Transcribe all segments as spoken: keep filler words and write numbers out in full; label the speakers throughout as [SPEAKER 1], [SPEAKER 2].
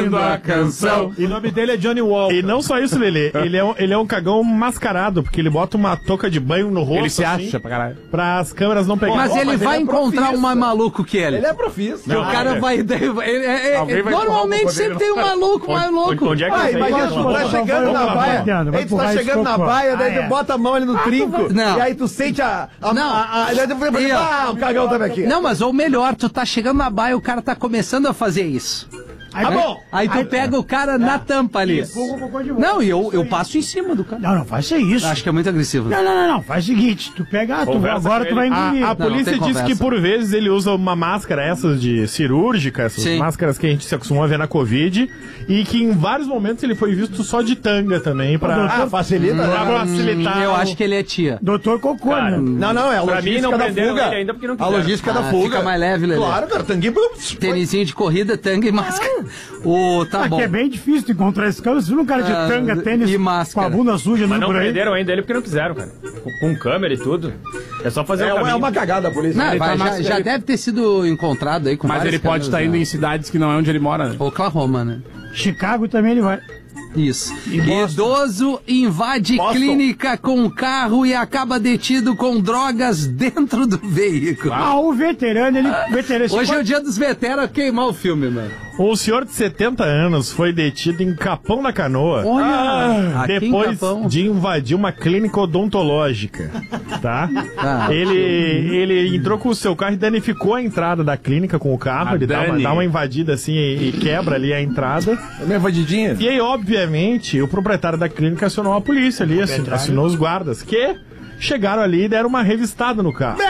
[SPEAKER 1] a canção.
[SPEAKER 2] E o nome dele é Johnny Walker.
[SPEAKER 3] E não só isso, Lelê. Ele é, um, ele é um cagão mascarado, porque ele bota uma touca de banho no rosto.
[SPEAKER 1] Ele se
[SPEAKER 3] assim,
[SPEAKER 1] acha pra caralho.
[SPEAKER 3] Pra as câmeras não pegarem.
[SPEAKER 4] Mas
[SPEAKER 5] Pô,
[SPEAKER 4] ele
[SPEAKER 5] mas
[SPEAKER 4] vai
[SPEAKER 5] ele é
[SPEAKER 4] encontrar
[SPEAKER 5] profissa.
[SPEAKER 4] um mais maluco que ele.
[SPEAKER 5] Ele é profissa.
[SPEAKER 4] O cara vai. Ele, é, é,
[SPEAKER 1] Alguém vai
[SPEAKER 4] normalmente
[SPEAKER 1] empurrar o
[SPEAKER 4] sempre tem um maluco mais louco.
[SPEAKER 3] Onde é que
[SPEAKER 5] Ah,
[SPEAKER 3] você
[SPEAKER 5] imagina,
[SPEAKER 3] isso?
[SPEAKER 5] tu tá chegando na baia, aí tu tá chegando na baia, daí tu bota a mão ali no trinco,
[SPEAKER 4] Não.
[SPEAKER 5] e aí tu sente a... a,
[SPEAKER 4] Não.
[SPEAKER 5] a, a, daí tu fala,
[SPEAKER 4] E, ó,
[SPEAKER 5] ah, o cagão tava aqui.
[SPEAKER 4] Não, mas ou melhor, tu tá chegando na baia e o cara tá começando a fazer isso.
[SPEAKER 2] Aí,
[SPEAKER 5] Tá bom.
[SPEAKER 4] Aí tu pega o cara na tampa ali. Não, e eu, eu passo em cima do cara.
[SPEAKER 2] Não, não, faz isso.
[SPEAKER 4] Acho que é muito agressivo. Né?
[SPEAKER 2] Não, não, não, não. Faz o seguinte, tu pega, ah, tu,
[SPEAKER 3] Conversa
[SPEAKER 2] agora
[SPEAKER 3] com
[SPEAKER 2] tu vai
[SPEAKER 3] ele.
[SPEAKER 2] engolir.
[SPEAKER 3] A, a
[SPEAKER 4] Não,
[SPEAKER 3] polícia
[SPEAKER 4] não tem
[SPEAKER 3] diz que
[SPEAKER 4] conversa.
[SPEAKER 3] por vezes ele usa uma máscara, essas de cirúrgica, essas
[SPEAKER 4] Sim.
[SPEAKER 3] máscaras que a gente se acostuma a ver na Covid, e que em vários momentos ele foi visto só de tanga também, pra,
[SPEAKER 5] Ah, facilita,
[SPEAKER 3] pra
[SPEAKER 5] né?
[SPEAKER 3] facilitar.
[SPEAKER 4] Eu
[SPEAKER 3] o-
[SPEAKER 4] acho que ele é tia.
[SPEAKER 2] Doutor Cocô,
[SPEAKER 3] Cara,
[SPEAKER 2] né?
[SPEAKER 5] Não, não, é a
[SPEAKER 3] Pra mim,
[SPEAKER 5] logística
[SPEAKER 3] não
[SPEAKER 5] da
[SPEAKER 3] prenderam
[SPEAKER 5] fuga.
[SPEAKER 3] ele ainda porque não
[SPEAKER 5] A
[SPEAKER 3] quiseram.
[SPEAKER 5] logística
[SPEAKER 4] Ah,
[SPEAKER 5] da fuga.
[SPEAKER 4] fica mais leve, Lelê.
[SPEAKER 5] Claro, cara, tanguinho...
[SPEAKER 4] Tênisinho de corrida, tanga e máscara. O, tá
[SPEAKER 2] Ah,
[SPEAKER 4] bom.
[SPEAKER 2] que é bem difícil de encontrar esse cara. Você viu um cara de
[SPEAKER 4] Ah,
[SPEAKER 2] tanga, tênis,
[SPEAKER 4] e
[SPEAKER 2] com
[SPEAKER 4] máscara.
[SPEAKER 2] a bunda suja
[SPEAKER 3] Mas
[SPEAKER 2] andando
[SPEAKER 3] não
[SPEAKER 2] por aí?
[SPEAKER 3] prenderam ainda ele porque não quiseram, cara. Com, com câmera e tudo. É só fazer
[SPEAKER 5] É
[SPEAKER 3] o
[SPEAKER 5] uma,
[SPEAKER 3] caminho.
[SPEAKER 5] é uma cagada a polícia.
[SPEAKER 4] Não,
[SPEAKER 5] Ele
[SPEAKER 4] vai,
[SPEAKER 5] tá
[SPEAKER 4] já,
[SPEAKER 5] na-
[SPEAKER 4] já
[SPEAKER 5] ele-
[SPEAKER 4] deve ter sido encontrado aí com
[SPEAKER 1] Mas
[SPEAKER 4] várias
[SPEAKER 1] ele pode estar
[SPEAKER 4] câmeras,
[SPEAKER 1] indo
[SPEAKER 4] né?
[SPEAKER 1] em cidades que não é onde ele mora, né?
[SPEAKER 4] Oklahoma, né?
[SPEAKER 2] Chicago também ele vai.
[SPEAKER 4] Isso.
[SPEAKER 2] Boston.
[SPEAKER 4] Idoso invade
[SPEAKER 5] Boston.
[SPEAKER 4] clínica com carro e acaba detido com drogas dentro do veículo.
[SPEAKER 2] Ah, o veterano, ele... veterano,
[SPEAKER 4] Hoje é o dia dos veteranos queimar o filme, mano.
[SPEAKER 3] O senhor de setenta anos foi detido em Capão da Canoa.
[SPEAKER 4] Olha, aqui em
[SPEAKER 3] depois
[SPEAKER 4] Capão.
[SPEAKER 3] de invadir uma clínica odontológica, tá?
[SPEAKER 4] Ah,
[SPEAKER 3] ele, ele entrou com o seu carro e danificou a entrada da clínica com o carro.
[SPEAKER 1] A
[SPEAKER 3] ele dá uma,
[SPEAKER 1] Dani.
[SPEAKER 3] dá uma invadida assim e, e quebra ali a entrada.
[SPEAKER 5] É minha vadidinha.
[SPEAKER 3] E aí, obviamente, o proprietário da clínica acionou a polícia ali, assin- assinou os guardas, que chegaram ali e deram uma revistada no carro.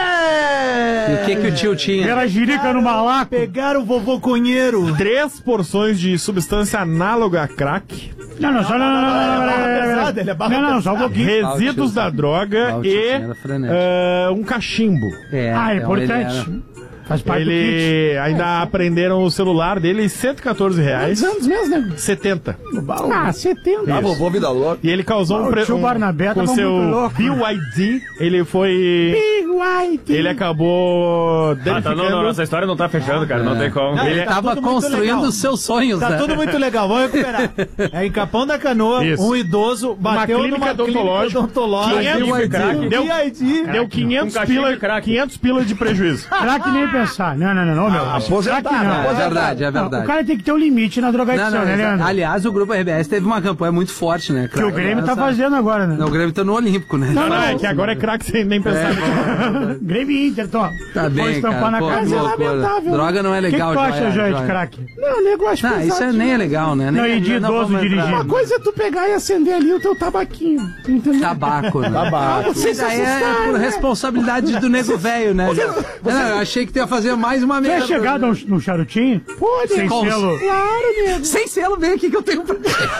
[SPEAKER 4] E o que que o tio tinha?
[SPEAKER 2] Era jirica no malaco.
[SPEAKER 5] Pegaram o vovô conheiro.
[SPEAKER 3] Três porções de substância análoga a crack,
[SPEAKER 2] Não, não, só não, não, não, não, não, não,
[SPEAKER 5] pesada, ele é
[SPEAKER 2] não,
[SPEAKER 5] barra
[SPEAKER 2] não, não, só um pouquinho.
[SPEAKER 3] resíduos da droga
[SPEAKER 4] Valtinho
[SPEAKER 3] e
[SPEAKER 4] era frenético.
[SPEAKER 3] ah, um cachimbo.
[SPEAKER 4] É,
[SPEAKER 2] Ah, é
[SPEAKER 4] então ele
[SPEAKER 2] importante.
[SPEAKER 4] era-
[SPEAKER 2] Faz parte do kit.
[SPEAKER 3] Ele ainda aprenderam o celular dele, cento e quatorze reais.
[SPEAKER 2] Quantos anos mesmo, né?
[SPEAKER 3] setenta.
[SPEAKER 2] Ah, setenta.
[SPEAKER 5] Ah, vovô vida louca.
[SPEAKER 3] E ele causou
[SPEAKER 2] Ah,
[SPEAKER 3] um,
[SPEAKER 2] o
[SPEAKER 3] pre...
[SPEAKER 2] tio
[SPEAKER 3] um
[SPEAKER 2] Barnabé
[SPEAKER 3] com
[SPEAKER 2] tava
[SPEAKER 3] seu
[SPEAKER 2] muito louco.
[SPEAKER 3] B Y D, ele foi...
[SPEAKER 2] Big White.
[SPEAKER 3] Ele acabou
[SPEAKER 6] Ah, tá,
[SPEAKER 3] danificando...
[SPEAKER 6] não, não, essa história não tá fechando, cara, não tem como.
[SPEAKER 4] Ele
[SPEAKER 2] tá
[SPEAKER 4] tava
[SPEAKER 2] tudo muito
[SPEAKER 4] construindo
[SPEAKER 2] legal.
[SPEAKER 4] os seus sonhos,
[SPEAKER 2] Tá
[SPEAKER 4] né?
[SPEAKER 2] tudo muito legal, vamos recuperar. É em Capão da Canoa,
[SPEAKER 3] Isso.
[SPEAKER 2] um idoso bateu
[SPEAKER 3] clínica
[SPEAKER 2] numa
[SPEAKER 3] odontológica.
[SPEAKER 2] clínica odontológica.
[SPEAKER 3] quinhentos
[SPEAKER 2] Deu-
[SPEAKER 3] Deu,
[SPEAKER 2] deu-
[SPEAKER 3] deu quinhentos, pila, quinhentos pila de prejuízo.
[SPEAKER 2] Crack nem pensar. Não, não, não, não, meu.
[SPEAKER 5] aposentado,
[SPEAKER 2] Crack não.
[SPEAKER 4] É verdade, é
[SPEAKER 2] Não,
[SPEAKER 4] verdade.
[SPEAKER 2] o cara tem que ter um limite na
[SPEAKER 4] Não,
[SPEAKER 2] drogadição,
[SPEAKER 4] não,
[SPEAKER 2] né,
[SPEAKER 4] exa-
[SPEAKER 2] Leandro?
[SPEAKER 4] aliás, o Grupo R B S teve uma campanha muito forte, né?
[SPEAKER 2] Que o Grêmio tá fazendo agora, né?
[SPEAKER 4] Não, o Grêmio tá no Olímpico, né?
[SPEAKER 2] Não,
[SPEAKER 3] Não, é que agora é crack sem nem pensar.
[SPEAKER 2] Grêmio e Inter, Tom.
[SPEAKER 4] Tá
[SPEAKER 2] Foi
[SPEAKER 4] bem,
[SPEAKER 2] estampar
[SPEAKER 4] cara.
[SPEAKER 2] na
[SPEAKER 4] Pô,
[SPEAKER 2] cara.
[SPEAKER 4] que
[SPEAKER 2] Mas é
[SPEAKER 4] loucura.
[SPEAKER 2] lamentável.
[SPEAKER 4] Droga não é legal,
[SPEAKER 2] O que, que tu
[SPEAKER 4] Joia,
[SPEAKER 2] acha, Joia, de
[SPEAKER 4] Joia?
[SPEAKER 2] crack? Não, nego, acho
[SPEAKER 4] Não, isso é, nem é legal, né?
[SPEAKER 2] Não,
[SPEAKER 4] Nem,
[SPEAKER 2] e de
[SPEAKER 4] não
[SPEAKER 2] idoso
[SPEAKER 4] vamos
[SPEAKER 2] dirigindo.
[SPEAKER 4] entrar.
[SPEAKER 2] Uma coisa é tu pegar e acender ali o teu tabaquinho. Entendeu?
[SPEAKER 4] Tabaco, né?
[SPEAKER 5] Tabaco.
[SPEAKER 4] Isso daí é por responsabilidade do nego velho, né? Não, eu achei que tu ia fazer mais uma
[SPEAKER 2] Quer
[SPEAKER 4] merda.
[SPEAKER 2] chegar no, no charutinho? Pode. Sem
[SPEAKER 4] Com-
[SPEAKER 2] selo. Claro, nego.
[SPEAKER 4] Sem selo, vem aqui que eu tenho pra...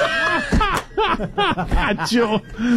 [SPEAKER 3] Tio.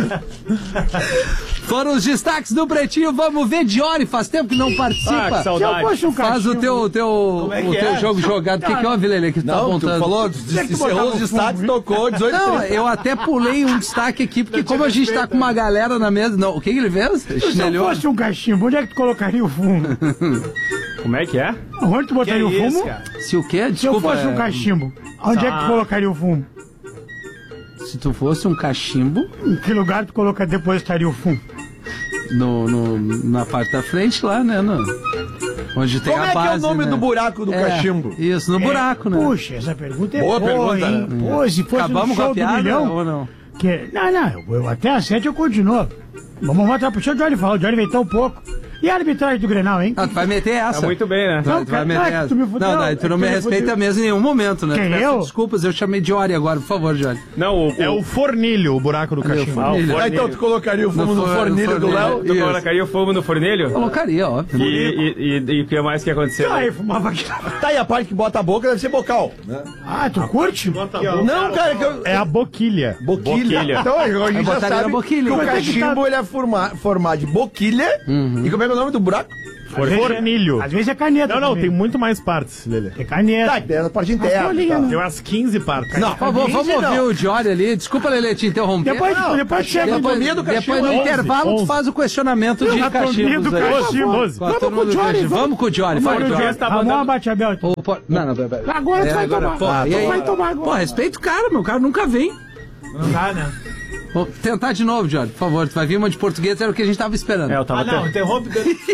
[SPEAKER 4] Foram os destaques do Pretinho. Vamos ver, Diori, faz tempo que não
[SPEAKER 6] Ah,
[SPEAKER 4] participa.
[SPEAKER 6] que
[SPEAKER 2] Se eu
[SPEAKER 6] saudade.
[SPEAKER 2] puxo um
[SPEAKER 4] Faz o
[SPEAKER 2] cachimbo-
[SPEAKER 4] teu, teu,
[SPEAKER 5] é
[SPEAKER 4] o
[SPEAKER 5] que
[SPEAKER 4] teu
[SPEAKER 5] é?
[SPEAKER 4] jogo jogado. O que, que houve, Lelê, que tu tá
[SPEAKER 5] Não, tu
[SPEAKER 4] apontando?
[SPEAKER 5] falou,
[SPEAKER 2] é que tu
[SPEAKER 5] encerrou
[SPEAKER 2] botava
[SPEAKER 5] os
[SPEAKER 2] o
[SPEAKER 5] destaques,
[SPEAKER 2] fumo, hein?
[SPEAKER 5] tocou, dezoito
[SPEAKER 4] Não,
[SPEAKER 5] trinta.
[SPEAKER 4] eu até pulei um destaque aqui, porque como a gente tá com uma galera na mesa... Não, o que, que ele fez?
[SPEAKER 2] Se eu
[SPEAKER 4] Chinelhou?
[SPEAKER 2] fosse um cachimbo, onde é que tu colocaria o fumo?
[SPEAKER 6] Como é que é?
[SPEAKER 2] Onde tu botaria o fumo?
[SPEAKER 4] Se o quê?
[SPEAKER 2] Se eu
[SPEAKER 4] Desculpa.
[SPEAKER 2] fosse um
[SPEAKER 4] é,
[SPEAKER 2] cachimbo, onde é que tu colocaria o fumo?
[SPEAKER 4] Se tu fosse um cachimbo,
[SPEAKER 2] Em que lugar tu coloca, depositaria o fumo?
[SPEAKER 4] no, no, na parte da frente lá, né? No, onde tem
[SPEAKER 5] Como
[SPEAKER 4] a
[SPEAKER 5] é que
[SPEAKER 4] base,
[SPEAKER 5] é o nome
[SPEAKER 4] né?
[SPEAKER 5] do buraco do
[SPEAKER 4] É,
[SPEAKER 5] cachimbo?
[SPEAKER 4] Isso, no buraco, né?
[SPEAKER 2] Puxa, essa pergunta é
[SPEAKER 5] Boa
[SPEAKER 2] boa,
[SPEAKER 5] pergunta,
[SPEAKER 2] hein?
[SPEAKER 5] né?
[SPEAKER 2] Pô, se fosse
[SPEAKER 4] Acabamos
[SPEAKER 2] no
[SPEAKER 4] com a
[SPEAKER 2] show do
[SPEAKER 4] piada
[SPEAKER 2] milhão...
[SPEAKER 4] ou não?
[SPEAKER 2] Que... Não, não, eu, eu até às sete eu continuo. Vamos voltar pro show de Johnny falar. O Johnny veio tão pouco. E a arbitragem do Grenal, hein?
[SPEAKER 4] Ah, tu vai meter essa.
[SPEAKER 6] Tá muito bem, né?
[SPEAKER 4] Tu vai-
[SPEAKER 2] Não,
[SPEAKER 4] tu vai
[SPEAKER 2] cara,
[SPEAKER 4] meter
[SPEAKER 2] não é que
[SPEAKER 4] essa.
[SPEAKER 2] tu me fudeu,
[SPEAKER 4] Não, daí tu
[SPEAKER 2] é
[SPEAKER 4] não
[SPEAKER 2] que
[SPEAKER 4] me
[SPEAKER 2] tu me
[SPEAKER 4] respeita
[SPEAKER 2] fudeu.
[SPEAKER 4] mesmo em nenhum momento, né?
[SPEAKER 2] Quem,
[SPEAKER 4] Peço
[SPEAKER 2] eu?
[SPEAKER 4] Desculpas, eu chamei de Ori agora, por favor, Johnny.
[SPEAKER 6] Não, o,
[SPEAKER 3] É o fornilho, o buraco do
[SPEAKER 4] Ali, o
[SPEAKER 3] cachimbo.
[SPEAKER 4] fornilho.
[SPEAKER 5] Ah, então tu colocaria o fumo
[SPEAKER 4] No
[SPEAKER 5] no,
[SPEAKER 4] for-
[SPEAKER 5] fornilho do
[SPEAKER 4] fornilho.
[SPEAKER 5] Léo?
[SPEAKER 6] Tu
[SPEAKER 4] Isso.
[SPEAKER 6] colocaria o fogo no fornilho?
[SPEAKER 4] Colocaria, óbvio.
[SPEAKER 6] E, e, e, e o que mais que aconteceu?
[SPEAKER 2] Aí, fumava aqui.
[SPEAKER 5] Tá, e a parte que bota a boca deve ser bocal, né?
[SPEAKER 2] Ah, tu curte?
[SPEAKER 5] Não, cara, que eu...
[SPEAKER 3] É a boquilha.
[SPEAKER 5] Boquilha.
[SPEAKER 6] Boquilha.
[SPEAKER 5] Então, a gente já
[SPEAKER 4] botaria na
[SPEAKER 5] sabe
[SPEAKER 4] boquilha.
[SPEAKER 5] que o
[SPEAKER 2] Mas é que
[SPEAKER 5] cachimbo ele é forma- formado de boquilha. E como é que é o nome do buraco?
[SPEAKER 3] Fornilho.
[SPEAKER 2] Às vezes é caneta.
[SPEAKER 3] Não, não,
[SPEAKER 2] também.
[SPEAKER 3] tem muito mais partes, Lelê.
[SPEAKER 2] É caneta.
[SPEAKER 5] Tá, tem a parte interna.
[SPEAKER 2] folhinha,
[SPEAKER 5] Tá.
[SPEAKER 2] né?
[SPEAKER 3] Tem umas quinze partes.
[SPEAKER 4] Não, por favor, vamos
[SPEAKER 5] não.
[SPEAKER 4] ouvir o Jory ali. Desculpa, Lelê, te interromper.
[SPEAKER 2] Depois,
[SPEAKER 5] Não,
[SPEAKER 2] depois chega
[SPEAKER 4] Depois,
[SPEAKER 5] Anatomia do
[SPEAKER 4] depois
[SPEAKER 5] cachimbo.
[SPEAKER 4] no
[SPEAKER 3] onze,
[SPEAKER 4] intervalo, tu
[SPEAKER 3] onze.
[SPEAKER 4] faz o questionamento de
[SPEAKER 2] Anatomia do
[SPEAKER 4] cachimbos aí.
[SPEAKER 2] cachimbo.
[SPEAKER 3] doze.
[SPEAKER 4] Com a
[SPEAKER 2] Vamos
[SPEAKER 4] turma
[SPEAKER 2] com o
[SPEAKER 4] do
[SPEAKER 2] Jory,
[SPEAKER 4] cachimbo.
[SPEAKER 2] vamos.
[SPEAKER 4] Vamos com o Jory.
[SPEAKER 2] Vamos
[SPEAKER 4] Fala,
[SPEAKER 2] com o
[SPEAKER 4] Jory.
[SPEAKER 2] Jory.
[SPEAKER 6] tá
[SPEAKER 2] Ramon
[SPEAKER 6] mandando-
[SPEAKER 2] Abate-Abel.
[SPEAKER 4] Ou po- Não, não, pera, pera.
[SPEAKER 2] Agora tu vai tomar.
[SPEAKER 4] Pô,
[SPEAKER 2] Ah,
[SPEAKER 4] e
[SPEAKER 2] tu
[SPEAKER 4] aí?
[SPEAKER 2] vai tomar agora.
[SPEAKER 4] Pô, respeita o cara, meu. O cara nunca vem.
[SPEAKER 1] Não dá, né?
[SPEAKER 4] Vou tentar de novo, Jory, por favor. Tu vai vir uma de português, era o que a gente tava esperando.
[SPEAKER 6] É, eu tava
[SPEAKER 1] Ah, não,
[SPEAKER 6] até...
[SPEAKER 1] interrompe.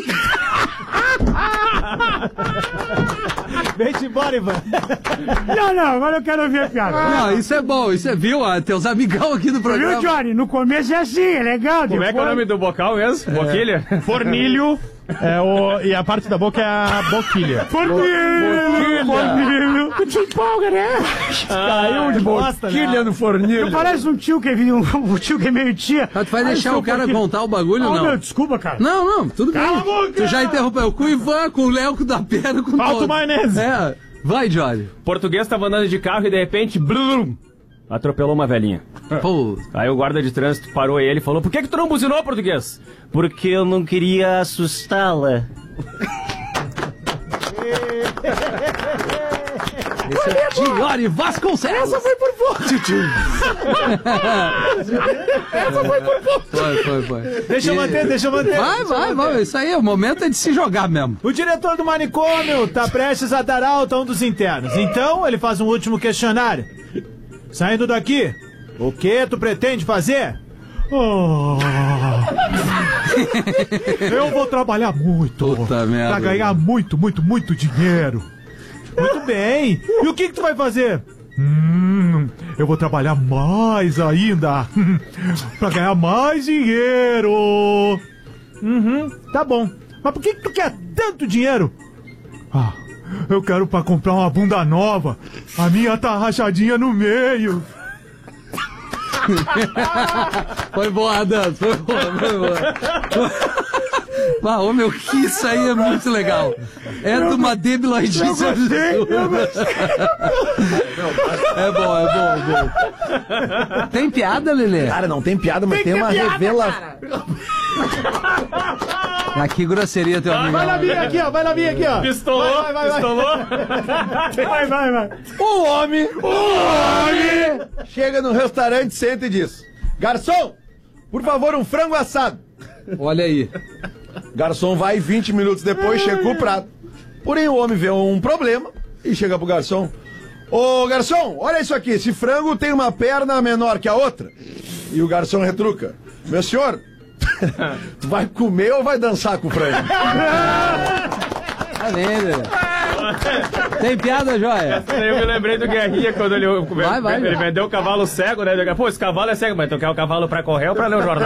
[SPEAKER 1] Vem-te embora, Ivan.
[SPEAKER 2] Não, não, agora eu quero ouvir a piada.
[SPEAKER 4] Não, isso é bom, isso é, viu? Ah, teus amigão aqui do
[SPEAKER 2] Viu,
[SPEAKER 4] programa.
[SPEAKER 2] Johnny? No começo é assim, é legal.
[SPEAKER 6] Como é que é o nome do bocal mesmo? Boquilha?
[SPEAKER 3] Fornilho é o, e a parte da boca é a boquilha.
[SPEAKER 2] Fornilho! Fornilho! Tu te empolga, né? Caiu de
[SPEAKER 1] Bosta, né?
[SPEAKER 5] Quilha no fornilho.
[SPEAKER 2] Tu parece um tio que é um, um tio que é meio tia.
[SPEAKER 4] Ah, tu vai
[SPEAKER 2] Aí
[SPEAKER 4] deixar
[SPEAKER 2] eu
[SPEAKER 4] o cara
[SPEAKER 2] porque-
[SPEAKER 4] contar o bagulho ou
[SPEAKER 2] Oh,
[SPEAKER 4] não?
[SPEAKER 2] meu, desculpa, cara.
[SPEAKER 4] Não, não, tudo bem.
[SPEAKER 2] Cala a boca!
[SPEAKER 4] Tu já interrompeu com o Ivan, com o Léo, com o da Pera, com
[SPEAKER 3] Falta
[SPEAKER 4] todo.
[SPEAKER 3] o maionese.
[SPEAKER 4] É, vai, Jory.
[SPEAKER 6] Português tava andando de carro e de repente... Blum, atropelou uma velhinha.
[SPEAKER 4] Pô,
[SPEAKER 6] Aí o guarda de trânsito parou ele e falou: por que que tu não buzinou, português? Porque eu não queria assustá-la.
[SPEAKER 4] esse é o Jory Vasconcelos. Essa foi por pouco. Essa foi por pouco. Foi, foi, foi.
[SPEAKER 1] Deixa eu manter, deixa eu manter.
[SPEAKER 4] Vai, vai, vai. Isso aí, o momento é de se jogar mesmo.
[SPEAKER 1] O diretor do manicômio tá prestes a dar alta a um dos internos. Então, ele faz um último questionário. Saindo daqui, o que tu pretende fazer? Oh. Eu vou trabalhar muito.
[SPEAKER 4] Puta merda.
[SPEAKER 1] Pra ganhar muito, muito, muito dinheiro. Muito bem. E o que que tu vai fazer? Hum, eu vou trabalhar mais ainda. Pra ganhar mais dinheiro. Uhum, tá bom. Mas por que que tu quer tanto dinheiro? Ah, eu quero pra comprar uma bunda nova. A minha tá rachadinha no meio.
[SPEAKER 4] Foi boa, Adams. Foi boa, foi boa. Ah, ô meu, que isso aí é muito legal. É de uma debiloidice. É bom, é bom, é bom. Tem piada, Lelê?
[SPEAKER 5] Cara, não tem piada, mas tem,
[SPEAKER 2] que
[SPEAKER 5] uma
[SPEAKER 2] ter piada,
[SPEAKER 5] revelação.
[SPEAKER 4] Aqui grosseria teu amigo.
[SPEAKER 1] Vai na minha aqui, ó. Vai na minha aqui, ó.
[SPEAKER 6] Pistolou,
[SPEAKER 1] Vai, vai, vai,
[SPEAKER 6] pistolou.
[SPEAKER 2] Vai, vai, vai.
[SPEAKER 5] O homem, o homem chega no restaurante, senta e diz: garçom, por favor, um frango assado.
[SPEAKER 4] Olha aí.
[SPEAKER 5] Garçom vai, vinte minutos depois chega com o prato. Porém, o homem vê um problema e chega pro garçom: ô garçom, olha isso aqui, esse frango tem uma perna menor que a outra. E o garçom retruca: meu senhor, tu vai comer ou vai dançar com o frango?
[SPEAKER 4] Tá vendo, Lelê? Tem piada, joia?
[SPEAKER 6] Eu me lembrei do Guerrinha quando ele,
[SPEAKER 4] Vai, vai,
[SPEAKER 6] ele
[SPEAKER 4] vai.
[SPEAKER 6] vendeu o cavalo cego, né? Pô, esse cavalo é cego, mas tu quer o cavalo pra correr ou pra ler o jornal?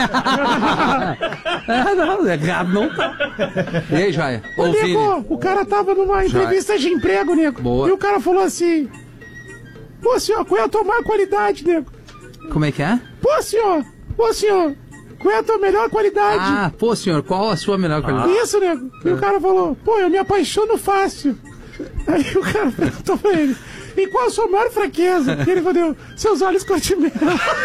[SPEAKER 4] É, não, errado não tá. E aí, joia? Ô, Vini.
[SPEAKER 2] Nego, o cara tava numa entrevista de emprego, nego.
[SPEAKER 4] Boa.
[SPEAKER 2] E o cara falou assim: pô, senhor, qual é a tua maior qualidade, nego?
[SPEAKER 4] Como é que é?
[SPEAKER 2] Pô, senhor, pô, senhor, qual é a tua melhor qualidade?
[SPEAKER 4] Ah, pô, senhor, qual a sua melhor qualidade?
[SPEAKER 2] Isso, nego. E o cara falou: pô, eu me apaixono fácil. Aí o cara perguntou pra ele: e qual a sua maior fraqueza? E ele falou: seus olhos cor de mel.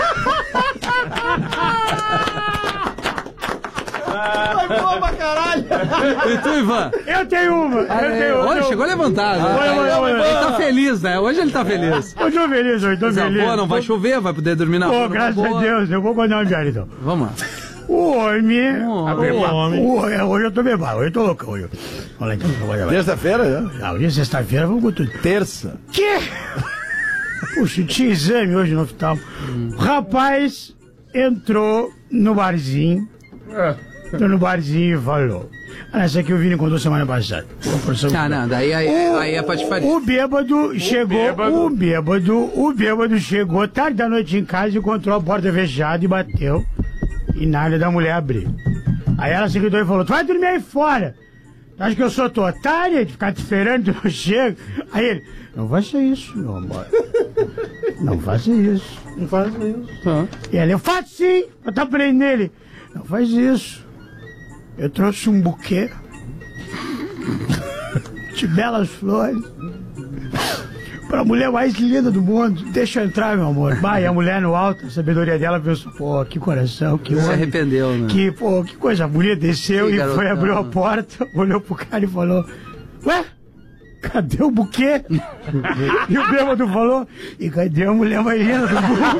[SPEAKER 1] Vai boa pra caralho.
[SPEAKER 4] E tu, Ivan?
[SPEAKER 2] Eu tenho uma. Eu tenho uma.
[SPEAKER 4] Olha, chegou levantado. né?
[SPEAKER 2] Vai, vai, vai,
[SPEAKER 4] Ele
[SPEAKER 2] vai.
[SPEAKER 4] tá feliz, né? Hoje ele tá feliz.
[SPEAKER 2] Eu tô feliz hoje, tô
[SPEAKER 4] Coisa
[SPEAKER 2] feliz.
[SPEAKER 4] boa, não vai chover, vai poder dormir na
[SPEAKER 2] Pô,
[SPEAKER 4] rua.
[SPEAKER 2] graças a Deus, eu vou contar uma piada então.
[SPEAKER 4] Vamos lá.
[SPEAKER 2] O homem.
[SPEAKER 4] O
[SPEAKER 2] o
[SPEAKER 3] homem.
[SPEAKER 2] homem. Hoje eu tô bebado, hoje eu tô louco. Hoje. Olha lá então, vai, vai.
[SPEAKER 5] Terça-feira, já?
[SPEAKER 2] Ah, hoje é sexta-feira, vamos com tudo.
[SPEAKER 5] Terça.
[SPEAKER 2] Que? Puxa, tinha exame hoje no hospital. O rapaz entrou no barzinho. Entrou no barzinho e falou: ah, essa aqui o Vini contou semana passada.
[SPEAKER 4] Ah, não, daí aí, aí é pra te fazer.
[SPEAKER 2] O bêbado chegou,
[SPEAKER 6] bêbado.
[SPEAKER 2] o bêbado, o bêbado chegou tarde da noite em casa e encontrou a porta fechada e bateu. E nada da mulher abriu. Aí ela se gritou e falou: tu vai dormir aí fora. Tu acha que eu sou tua otária de ficar te esperando, tu não chega? Aí ele: não faça isso, meu amor. Não faça isso. Não faça isso.
[SPEAKER 4] Ah.
[SPEAKER 2] E ela: eu faço sim. Eu tô prendendo nele. Não faz isso. Eu trouxe um buquê de belas flores pra mulher mais linda do mundo. Deixa eu entrar, meu amor. Vai, e a mulher no alto, a sabedoria dela pensou, pô, que coração, que
[SPEAKER 4] Se
[SPEAKER 2] homem.
[SPEAKER 4] arrependeu, né?
[SPEAKER 2] Que, pô, que coisa bonita. Desceu
[SPEAKER 4] Que
[SPEAKER 2] e
[SPEAKER 4] garotão.
[SPEAKER 2] foi, abriu a porta, olhou pro cara e falou, ué? Cadê o buquê? E o bêbado falou, e cadê a mulher mais linda do mundo?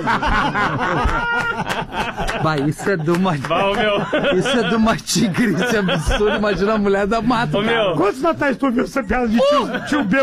[SPEAKER 4] Vai, isso é de uma...
[SPEAKER 6] Bah, ô, meu.
[SPEAKER 4] Isso é de uma tigre, isso é absurdo. Imagina a mulher da mata.
[SPEAKER 6] Ô, meu.
[SPEAKER 2] Quantos natais tu viu essa piada de tio, tio bêbado?